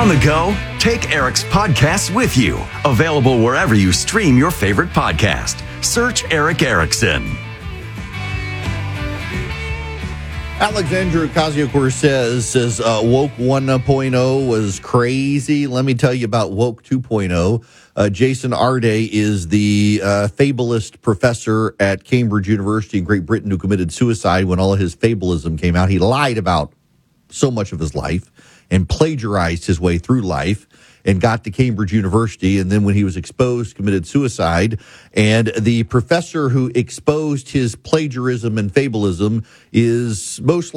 On the go, take Eric's podcasts with you. Available wherever you stream your favorite podcast. Search Eric Erickson. Alexandra Ocasio-Cortez says Woke 1.0 was crazy. Let me tell you about Woke 2.0. Jason Arde is the fabulist professor at Cambridge University in Great Britain who committed suicide when all of his fabulism came out. He lied about so much of his life and plagiarized his way through life and got to Cambridge University, and then when he was exposed, committed suicide. And the professor who exposed his plagiarism and fabulism is most